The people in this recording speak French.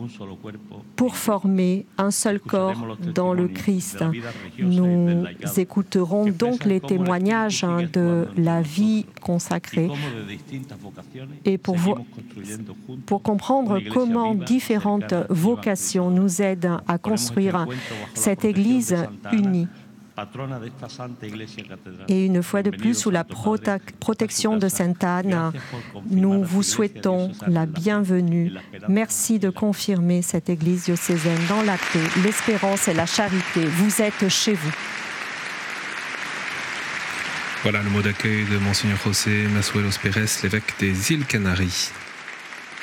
pour former un seul corps dans le Christ. Nous écouterons donc les témoignages de la vie consacrée et pour comprendre comment différentes vocations nous aident à construire cette Église unie. Et une fois de plus, sous la protection de Sainte Anne, nous vous souhaitons la bienvenue. Merci de confirmer cette Église diocésaine dans la paix, l'espérance et la charité. Vous êtes chez vous. Voilà le mot d'accueil de Monseigneur José Masuelos Pérez, l'évêque des îles Canaries.